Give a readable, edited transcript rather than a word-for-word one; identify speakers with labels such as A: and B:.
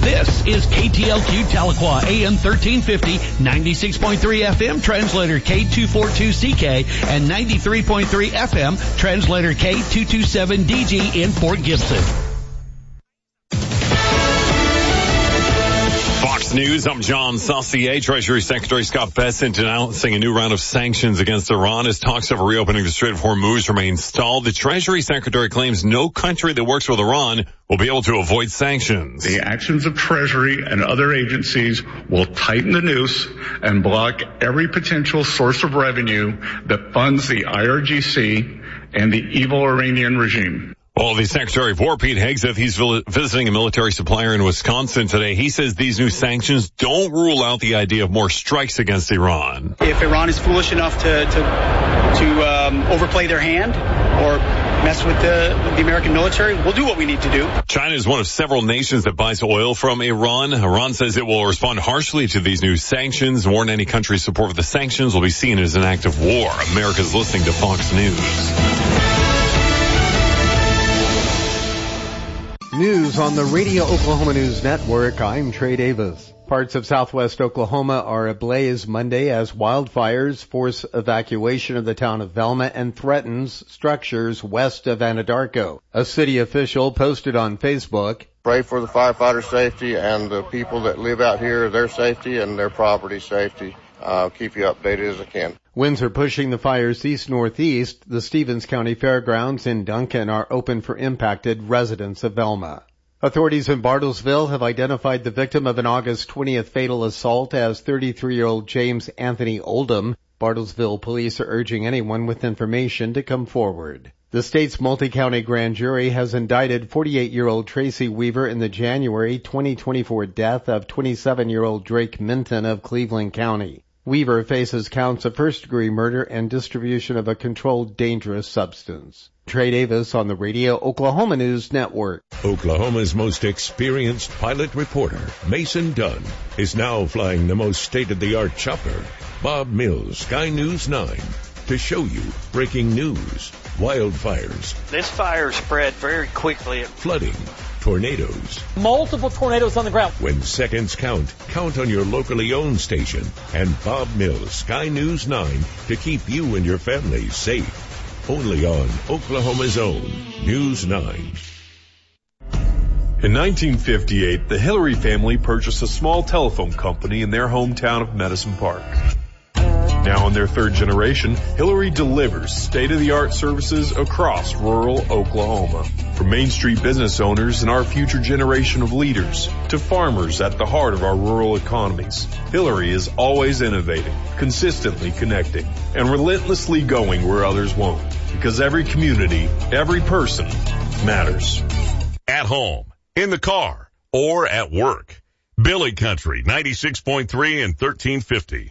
A: This is KTLQ Tahlequah, AM 1350, 96.3 FM, translator K242CK, and 93.3 FM, translator K227DG in Fort Gibson.
B: Fox News, I'm John Saucier. Treasury Secretary Scott Bessent announcing a new round of sanctions against Iran as talks of reopening the Strait of Hormuz remain stalled. The Treasury Secretary claims no country that works with Iran will be able to avoid sanctions.
C: The actions of Treasury and other agencies will tighten the noose and block every potential source of revenue that funds the IRGC and the evil Iranian regime.
B: Well, the Secretary of War, Pete Hegseth, he's visiting a military supplier in Wisconsin today. He says these new sanctions don't rule out the idea of more strikes against Iran.
D: If Iran is foolish enough to overplay their hand or mess with the American military, we'll do what we need to do.
B: China is one of several nations that buys oil from Iran. Iran says it will respond harshly to these new sanctions, warn any country's support for the sanctions will be seen as an act of war. America's listening to Fox News.
E: News on the Radio Oklahoma News Network. I'm Trey Davis. Parts of southwest Oklahoma are ablaze Monday as wildfires force evacuation of the town of Velma and threatens structures west of Anadarko. A city official posted on Facebook,
F: "Pray for the firefighter safety and the people that live out here, their safety and their property safety. I'll keep you updated as I can."
E: Winds are pushing the fires east-northeast. The Stevens County Fairgrounds in Duncan are open for impacted residents of Velma. Authorities in Bartlesville have identified the victim of an August 20th fatal assault as 33-year-old James Anthony Oldham. Bartlesville police are urging anyone with information to come forward. The state's multi-county grand jury has indicted 48-year-old Tracy Weaver in the January 2024 death of 27-year-old Drake Minton of Cleveland County. Weaver faces counts of first-degree murder and distribution of a controlled dangerous substance. Trey Davis on the Radio Oklahoma News Network.
G: Oklahoma's most experienced pilot reporter, Mason Dunn, is now flying the most state-of-the-art chopper, Bob Mills, Sky News 9, to show you breaking news, wildfires.
H: This fire spread very quickly.
G: Flooding, tornadoes.
I: Multiple tornadoes on the ground.
G: When seconds count, count on your locally owned station and Bob Mills, Sky News 9, to keep you and your family safe. Only on Oklahoma's own News 9.
J: In 1958, the Hillary family purchased a small telephone company in their hometown of Medicine Park. Now in their third generation, Hillary delivers state-of-the-art services across rural Oklahoma. From Main Street business owners and our future generation of leaders to farmers at the heart of our rural economies, Hillary is always innovating, consistently connecting, and relentlessly going where others won't. Because every community, every person matters.
K: At home, in the car, or at work. Billy Country, 96.3 and 1350.